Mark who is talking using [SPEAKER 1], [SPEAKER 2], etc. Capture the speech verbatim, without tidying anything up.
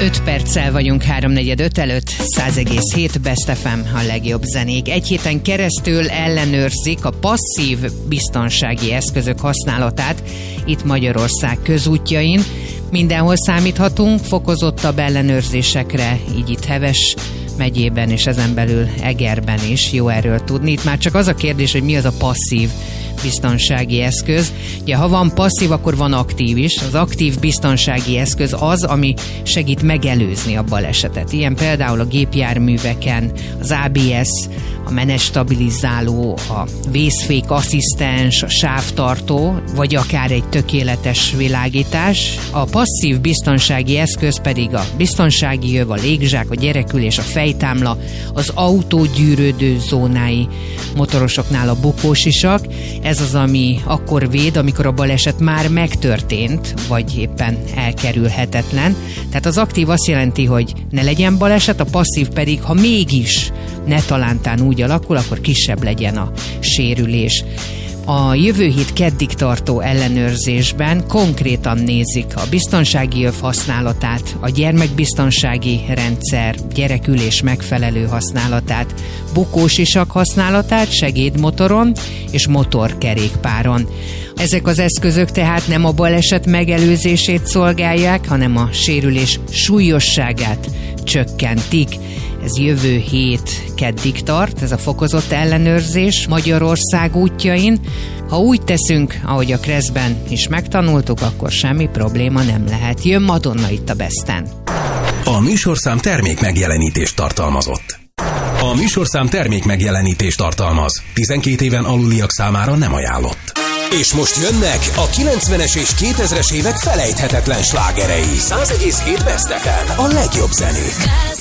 [SPEAKER 1] öt perccel vagyunk háromnegyed öt előtt, száz egész hét Best ef em, a legjobb zenék. Egy héten keresztül ellenőrzik a passzív biztonsági eszközök használatát itt Magyarország közútjain. Mindenhol számíthatunk fokozottabb ellenőrzésekre, így itt Heves megyében és ezen belül Egerben is jó erről tudni. Itt már csak az a kérdés, hogy mi az a passzív biztonsági eszköz. Ugye, ha van passzív, akkor van aktív is. Az aktív biztonsági eszköz az, ami segít megelőzni a balesetet. Ilyen például a gépjárműveken az á bé es, a menetstabilizáló, a vészfék asszisztens, a sávtartó, vagy akár egy tökéletes világítás. A passzív biztonsági eszköz pedig a biztonsági jöv, a légzsák, a gyerekülés, a fejtámla, az autó gyűrődő zónái, motorosoknál a bukósisak. Ez az, ami akkor véd, amikor a baleset már megtörtént, vagy éppen elkerülhetetlen. Tehát az aktív azt jelenti, hogy ne legyen baleset, a passzív pedig, ha mégis ne talántán úgy alakul, akkor kisebb legyen a sérülés. A jövő hét keddig tartó ellenőrzésben konkrétan nézik a biztonsági jöv használatát, a gyermekbiztonsági rendszer, gyerekülés megfelelő használatát, bukósisak használatát segédmotoron és motorkerékpáron. Ezek az eszközök tehát nem a baleset megelőzését szolgálják, hanem a sérülés súlyosságát csökkentik. Ez jövő hét keddig tart, ez a fokozott ellenőrzés Magyarország útjain. Ha úgy teszünk, ahogy a Kreszben is megtanultuk, akkor semmi probléma nem lehet. Jön Madonna itt a Besten.
[SPEAKER 2] A műsorszám termék megjelenítést tartalmazott. A műsorszám termék megjelenítést tartalmaz. tizenkét éven aluliak számára nem ajánlott. És most jönnek a kilencvenes és kétezres évek felejthetetlen slágerei. száz egész hét Best ef em, a legjobb zenék.